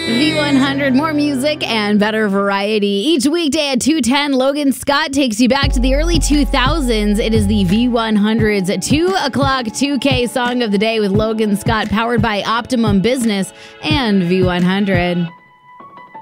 V100, more music and better variety. Each weekday at 2:10, Logan Scott takes you back to the early 2000s. It is the V100's 2 o'clock 2K song of the day with Logan Scott, powered by Optimum Business and V100.